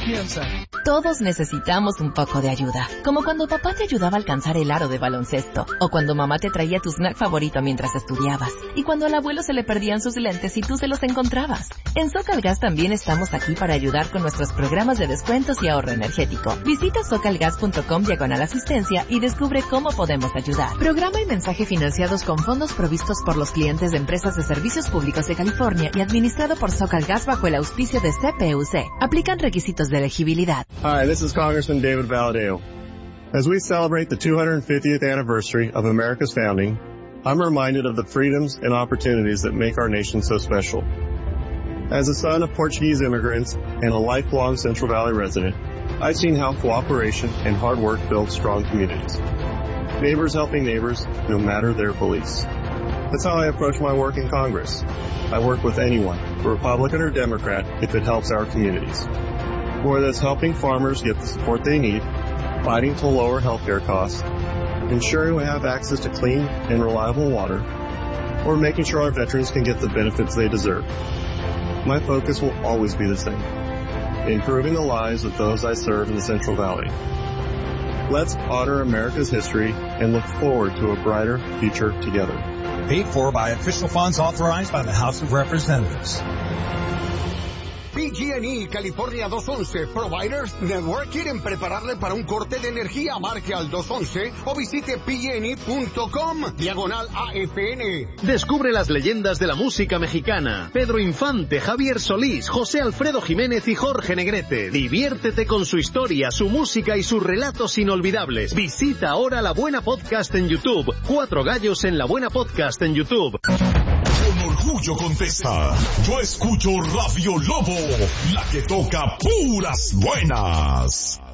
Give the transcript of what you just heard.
confianza. Todos necesitamos un poco de ayuda, como cuando papá te ayudaba a alcanzar el aro de baloncesto, o cuando mamá te traía tu snack favorito mientras estudiabas, y cuando al abuelo se le perdían sus lentes y tú se los encontrabas. En Socalgas también estamos aquí para ayudar con nuestros programas de descuentos y ahorro energético. Visita socalgas.com/asistencia y descubre cómo podemos ayudar. Programa y mensaje financiados con fondos provistos por los clientes de empresas de servicios públicos de California y administrado por Socalgas bajo el auspicio de CPUC. Aplican requisitos de elegibilidad. Hi, this is Congressman David Valadao. As we celebrate the 250th anniversary of America's founding, I'm reminded of the freedoms and opportunities that make our nation so special. As a son of Portuguese immigrants and a lifelong Central Valley resident, I've seen how cooperation and hard work build strong communities. Neighbors helping neighbors, no matter their beliefs. That's how I approach my work in Congress. I work with anyone, Republican or Democrat, if it helps our communities. Whether that's helping farmers get the support they need, fighting to lower healthcare costs, ensuring we have access to clean and reliable water, or making sure our veterans can get the benefits they deserve. My focus will always be the same: improving the lives of those I serve in the Central Valley. Let's honor America's history and look forward to a brighter future together. Paid for by official funds authorized by the House of Representatives. PG&E California 211 Providers Network quieren prepararle para un corte de energía. Marque al 211 o visite pgne.com/AFN. Descubre las leyendas de la música mexicana. Pedro Infante, Javier Solís, José Alfredo Jiménez y Jorge Negrete. Diviértete con su historia, su música y sus relatos inolvidables. Visita ahora La Buena Podcast en YouTube. 4 gallos en La Buena Podcast en YouTube. Con orgullo contesta: yo escucho Radio Lobo, la que toca puras buenas.